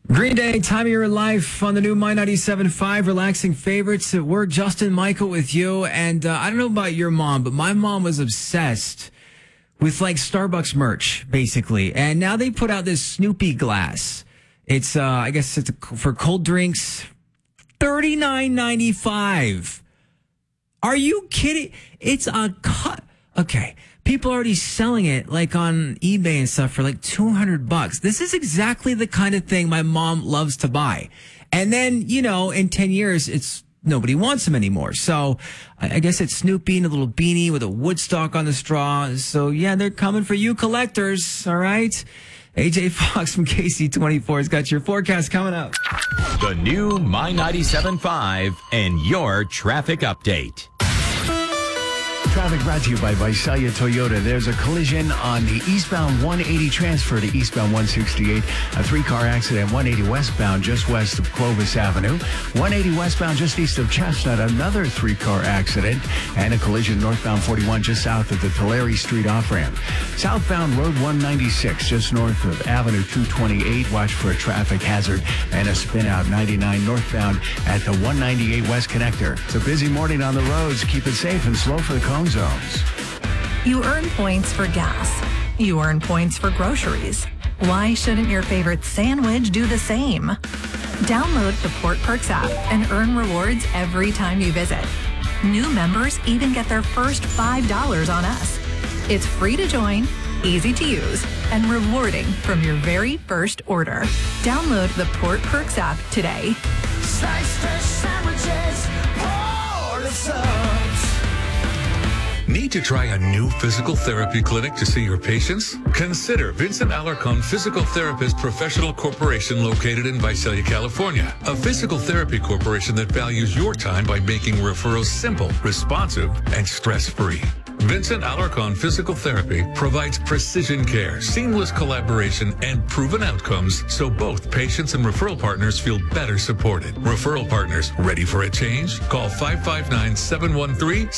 Green Day, Time of Your Life on the new My 97.5, relaxing favorites at work. Justin Michael with you. And I don't know about your mom, but my mom was obsessed with like Starbucks merch, basically. And now they put out this Snoopy glass. It's, I guess it's for cold drinks, $39.95. Are you kidding? It's a cut. Okay. People are already selling it like on eBay and stuff for like $200. This is exactly the kind of thing my mom loves to buy. And then, in 10 years, nobody wants them anymore. So I guess it's Snoopy in a little beanie with a Woodstock on the straw. So yeah, they're coming for you collectors. All right. AJ Fox from KC24 has got your forecast coming up. The new My 97.5 and your traffic update. Traffic brought to you by Visalia Toyota. There's a collision on the eastbound 180 transfer to eastbound 168. A three-car accident, 180 westbound just west of Clovis Avenue. 180 westbound just east of Chestnut, another three-car accident. And a collision northbound 41 just south of the Tulare Street off-ramp. Southbound Road 196 just north of Avenue 228. Watch for a traffic hazard and a spin-out 99 northbound at the 198 West Connector. It's a busy morning on the roads. Keep it safe and slow for the cone zones. You earn points for gas. You earn points for groceries. Why shouldn't your favorite sandwich do the same? Download the Port Perks app and earn rewards every time you visit. New members even get their first $5 on us. It's free to join, easy to use, and rewarding from your very first order. Download the Port Perks app today. Slice fresh sandwiches, all the subs. Need to try a new physical therapy clinic to see your patients? Consider Vincent Alarcon Physical Therapist Professional Corporation located in Visalia, California. A physical therapy corporation that values your time by making referrals simple, responsive, and stress-free. Vincent Alarcon Physical Therapy provides precision care, seamless collaboration, and proven outcomes so both patients and referral partners feel better supported. Referral partners ready for a change? Call 559-713